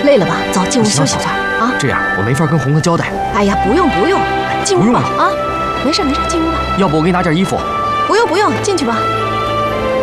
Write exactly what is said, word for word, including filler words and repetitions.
累了吧？走，进屋休息会儿啊。 这样我没法跟红哥交代。 哎呀，不用不用，进屋吧啊。没事没事，进屋吧。 要不我给你拿件衣服。 不用不用，进去吧。